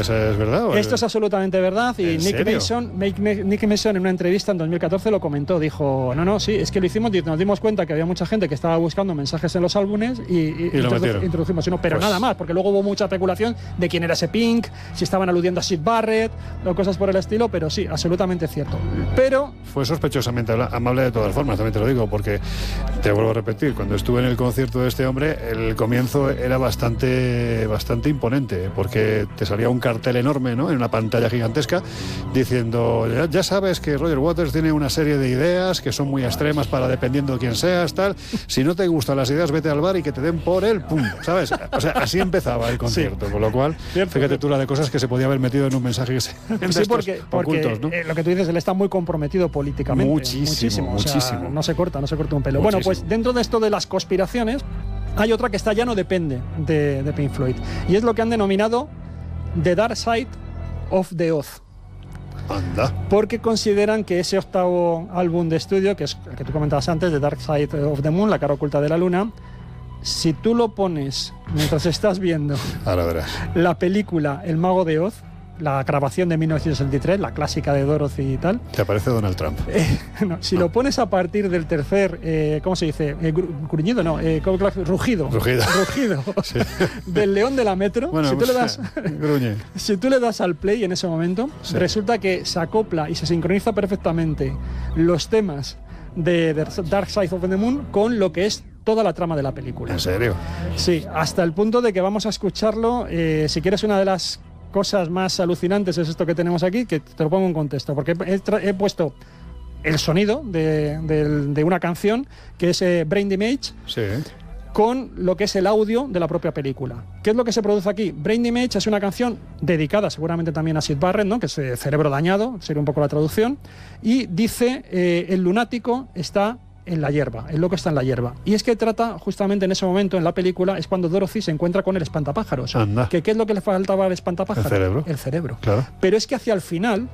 es verdad? Esto es absolutamente verdad y Nick Mason en una entrevista en 2014 lo comentó, dijo, no, sí, es que lo hicimos, nos dimos cuenta que había mucha gente que estaba buscando mensajes en los álbumes y introdujimos uno, pero nada más, porque luego hubo mucha especulación de quién era ese Pink, si estaban aludiendo a Syd Barrett o cosas por el estilo, pero sí, absolutamente cierto. Pero fue sospechosamente amable de todas formas, también te lo digo, porque te vuelvo a repetir, cuando estuve en el concierto de este hombre, el comienzo era bastante imponente, porque te salía un cartel enorme, ¿no?, en una pantalla gigantesca, diciendo, ya sabes que Roger Waters tiene una serie de ideas que son muy extremas para dependiendo de quién seas, tal, si no te gustan las ideas, vete al bar y que te den por él, pum, ¿sabes? O sea, así empezaba el concierto, con lo cual, fíjate tú la de cosas que se podía haber metido en un mensaje que se... Sí, porque ocultos, ¿no? Lo que tú dices, él está muy comprometido políticamente. Muchísimo. O sea, no se corta un pelo. Muchísimo. Bueno, pues dentro de esto de las conspiraciones, hay otra que ya no depende de Pink Floyd, y es lo que han denominado The Dark Side of the Oz. Anda. Porque consideran que ese octavo álbum de estudio, que es el que tú comentabas antes, The Dark Side of the Moon, la cara oculta de la luna, si tú lo pones mientras estás viendo la película El Mago de Oz, la grabación de 1963, la clásica de Dorothy y tal. Te aparece Donald Trump. Si lo pones a partir del tercer, ¿cómo se dice? Gruñido, no, rugido. Sí. Del león de la metro. Bueno, si tú le das al play en ese momento, resulta que se acopla y se sincroniza perfectamente los temas de Dark Side of the Moon con lo que es toda la trama de la película. ¿En serio? Sí, hasta el punto de que vamos a escucharlo. Si quieres, una de las cosas más alucinantes es esto que tenemos aquí, que te lo pongo en contexto, porque he puesto el sonido de una canción que es Brain Damage, con lo que es el audio de la propia película. ¿Qué es lo que se produce aquí? Brain Damage es una canción dedicada seguramente también a Syd Barrett, ¿no?, que es cerebro dañado, sería un poco la traducción, y dice, el lunático está en la hierba, el loco está en la hierba. Y es que trata justamente en ese momento en la película, es cuando Dorothy se encuentra con el espantapájaros. ¿Qué es lo que le faltaba al espantapájaros? El cerebro. Claro. Pero es que hacia el final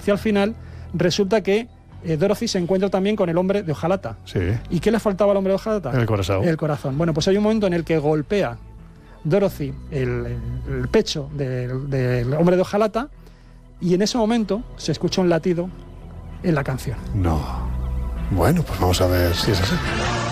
resulta que Dorothy se encuentra también con el hombre de hojalata. Sí. ¿Y qué le faltaba al hombre de hojalata? El corazón. Bueno, pues hay un momento en el que golpea Dorothy el pecho del hombre de hojalata, y en ese momento se escucha un latido en la canción. No. Bueno, pues vamos a ver si es así.